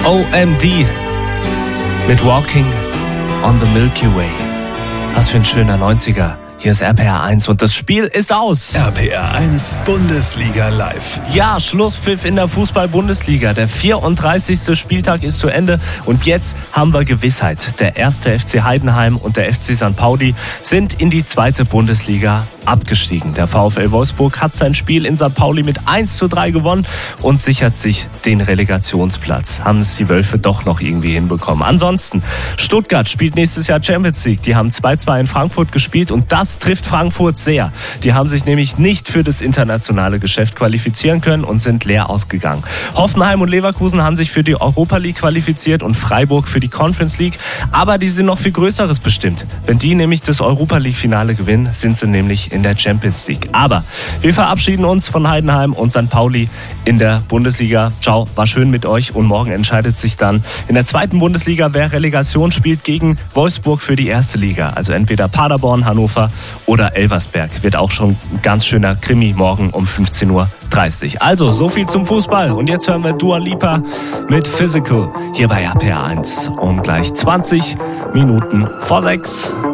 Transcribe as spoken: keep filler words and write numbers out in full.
O M D mit Walking on the Milky Way. Was für ein schöner neunziger. Hier ist R P R eins und das Spiel ist aus. R P R eins Bundesliga live. Ja, Schlusspfiff in der Fußball-Bundesliga. Der vierunddreißigste Spieltag ist zu Ende und jetzt haben wir Gewissheit. Der erste F C Heidenheim und der F C Sankt Pauli sind in die zweite Bundesliga abgestiegen. Der VfL Wolfsburg hat sein Spiel in Sankt Pauli mit eins zu drei gewonnen und sichert sich den Relegationsplatz. Haben es die Wölfe doch noch irgendwie hinbekommen. Ansonsten, Stuttgart spielt nächstes Jahr Champions League. Die haben zwei zwei in Frankfurt gespielt und das trifft Frankfurt sehr. Die haben sich nämlich nicht für das internationale Geschäft qualifizieren können und sind leer ausgegangen. Hoffenheim und Leverkusen haben sich für die Europa League qualifiziert und Freiburg für die Conference League. Aber die sind noch viel Größeres bestimmt. Wenn die nämlich das Europa League Finale gewinnen, sind sie nämlich in der Champions League. Aber wir verabschieden uns von Heidenheim und Sankt Pauli in der Bundesliga. Ciao, war schön mit euch und morgen entscheidet sich dann in der zweiten Bundesliga, wer Relegation spielt gegen Wolfsburg für die erste Liga. Also entweder Paderborn, Hannover oder Elversberg. Wird auch schon ein ganz schöner Krimi morgen um fünfzehn Uhr dreißig. Also, so viel zum Fußball. Und jetzt hören wir Dua Lipa mit Physical hier bei R P R eins um gleich zwanzig Minuten vor sechs.